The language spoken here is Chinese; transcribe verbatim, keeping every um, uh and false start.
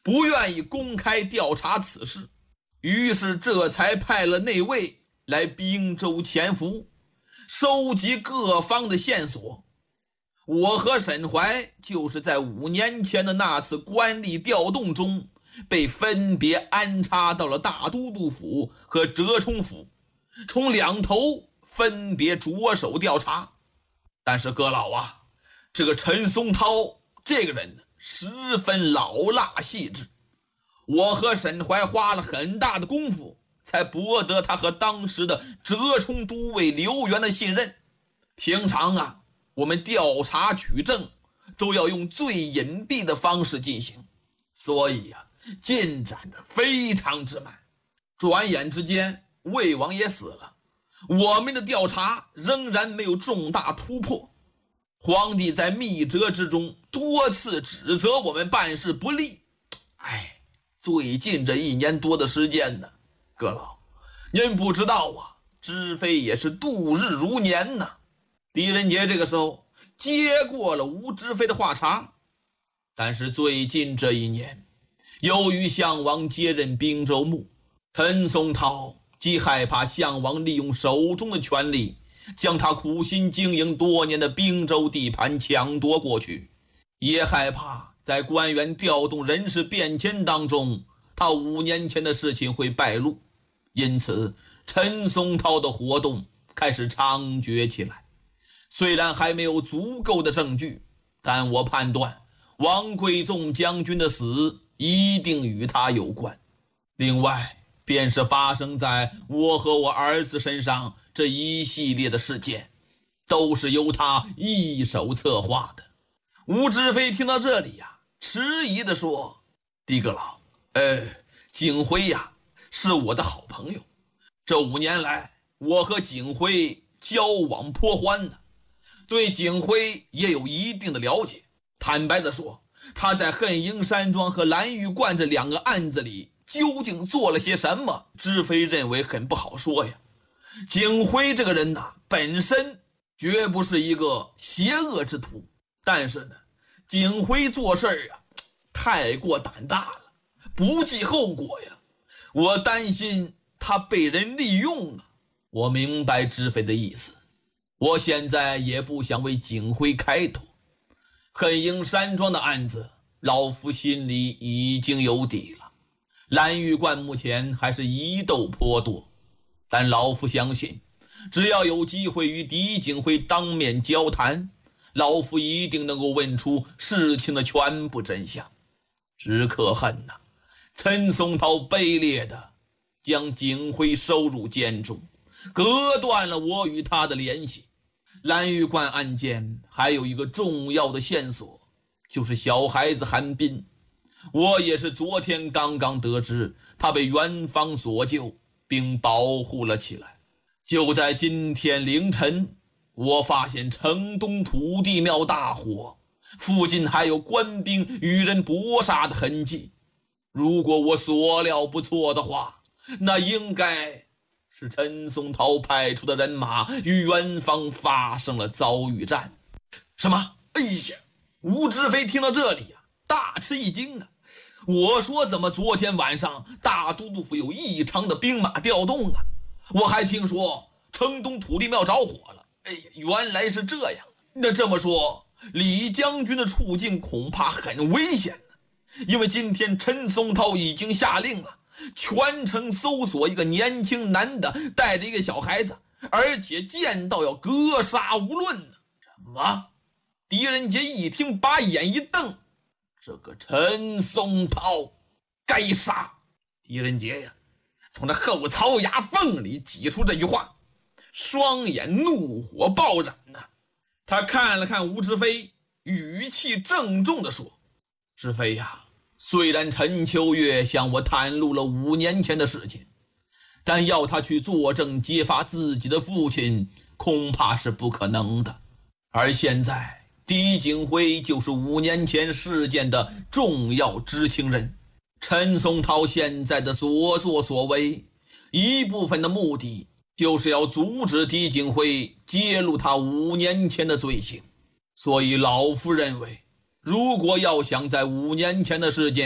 不愿意公开调查此事，于是这才派了内卫来滨州潜伏，收集各方的线索。我和沈怀就是在五年前的那次官吏调动中，被分别安插到了大都督府和折冲府，从两头分别着手调查。但是阁老啊，这个陈松涛这个人呢，十分老辣细致，我和沈怀花了很大的功夫才博得他和当时的折冲都尉刘源的信任。平常啊，我们调查取证都要用最隐蔽的方式进行，所以啊，进展得非常之慢。转眼之间，魏王也死了，我们的调查仍然没有重大突破。皇帝在密折之中多次指责我们办事不力。哎，最近这一年多的时间呢，阁老，您不知道啊，知妃也是度日如年呢。狄仁杰这个时候接过了吴知妃的话茬，但是最近这一年，由于项王接任滨州牧，陈松涛既害怕项王利用手中的权力将他苦心经营多年的滨州地盘抢夺过去，也害怕在官员调动人事变迁当中，他五年前的事情会败露，因此陈松涛的活动开始猖獗起来。虽然还没有足够的证据，但我判断王贵纵将军的死一定与他有关。另外，便是发生在我和我儿子身上这一系列的事件，都是由他一手策划的。吴知妃听到这里呀、啊，迟疑地说：“狄阁老，呃，景辉呀、啊，是我的好朋友，这五年来，我和景辉交往颇欢呢。对景辉也有一定的了解。坦白地说，他在恨英山庄和蓝玉观这两个案子里究竟做了些什么，知妃认为很不好说呀。景辉这个人呐，本身绝不是一个邪恶之徒，但是呢，景辉做事啊太过胆大了，不计后果呀。我担心他被人利用了。我明白知妃的意思，我现在也不想为景辉开脱。恨英山庄的案子，老夫心里已经有底了。蓝玉观目前还是疑窦颇多，但老夫相信，只要有机会与狄景辉当面交谈，老夫一定能够问出事情的全部真相。只可恨呐、啊，陈松涛卑劣的将景辉收入监中，隔断了我与他的联系。蓝玉观案件还有一个重要的线索，就是小孩子韩冰。我也是昨天刚刚得知，他被元芳所救并保护了起来。就在今天凌晨，我发现城东土地庙大火，附近还有官兵与人搏杀的痕迹。如果我所料不错的话，那应该是陈松涛派出的人马与元芳发生了遭遇战。什么？哎呀！吴知妃听到这里啊，大吃一惊啊！我说怎么昨天晚上大都督府有异常的兵马调动啊？我还听说城东土地庙着火了。哎呀，原来是这样。那这么说，李将军的处境恐怕很危险呢。因为今天陈松涛已经下令了，全城搜索一个年轻男的，带着一个小孩子，而且见到要格杀无论呢。什么？狄仁杰一听，把眼一瞪，这个陈松涛该杀！狄仁杰呀，从那后槽牙缝里挤出这句话，双眼怒火爆燃呐、啊。他看了看吴知妃，语气郑重地说：“知妃呀，虽然陈秋月向我袒露了五年前的事情，但要他去作证揭发自己的父亲，恐怕是不可能的。而现在狄景辉就是五年前事件的重要知情人，陈松涛现在的所作所为，一部分的目的就是要阻止狄景辉揭露他五年前的罪行。所以老夫认为，如果要想在五年前的事件